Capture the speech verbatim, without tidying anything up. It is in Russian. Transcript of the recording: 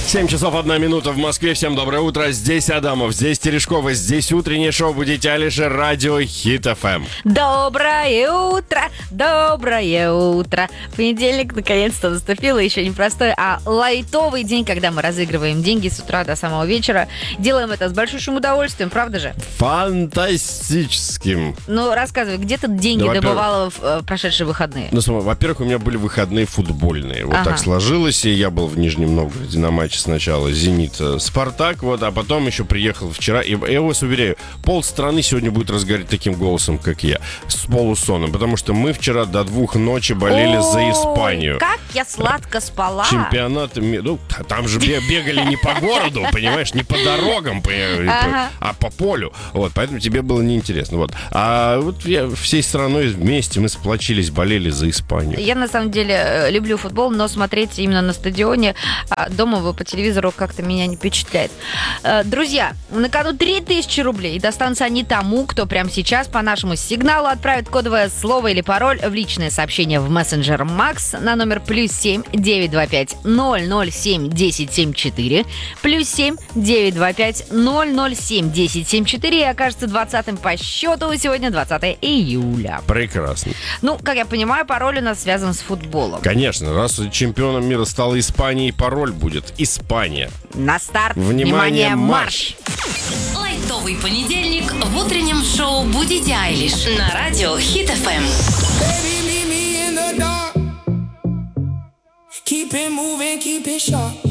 семь часов одна минута в Москве. Всем доброе утро. Здесь Адамов, здесь Терешкова, здесь утреннее шоу «Будите Алишер», радио Хит эф эм. Доброе утро, доброе утро. Понедельник наконец-то наступил. Еще не простой, а лайтовый день, когда мы разыгрываем деньги с утра до самого вечера. Делаем это с большим удовольствием, правда же? Фантастическим. Ну, рассказывай, где ты деньги Да, добывала в э, прошедшие выходные? Ну, смотри, во-первых, у меня были выходные футбольные. Вот Ага. так сложилось, и я был в Нижнем Новгороде на матче сначала «Зенит-Спартак», вот, а потом еще приехал вчера. И я вас уверяю, полстраны сегодня будет разговаривать таким голосом, как я, с полусоном, потому что мы вчера до двух ночи болели Ой, за Испанию. Как я сладко спала. Чемпионат ми- ну, там же бе- бегали не по городу, понимаешь, не по дорогам, по- Ага. а по полю. Вот, поэтому тебе было неинтересно. Вот. А вот я всей страной вместе мы сплочились, болели за Испанию. Я, на самом деле, э, люблю футбол, но смотреть именно на стадионе, а дома его по телевизору как-то меня не впечатляет. Э, Друзья, на кону три тысячи рублей. И достанутся они тому, кто прямо сейчас по нашему сигналу отправит кодовое слово или пароль в личное сообщение в мессенджер Макс на номер плюс семь девятьсот двадцать пять ноль ноль семь десять семь четыре, плюс семь девятьсот двадцать пять ноль ноль семь десять семь четыре и окажется двадцатым по счету. Сегодня двадцатое июля. Прекрасно. Ну, как я понимаю, пароль у нас связан с футболом. Конечно, раз чемпионом мира стала Испания, пароль будет Испания. На старт. Внимание, марш! Лайтовый понедельник в утреннем шоу «Будите Айлиш» на радио Хит эф эм. Baby, meet me in the dark. Keep it moving, keep it sharp.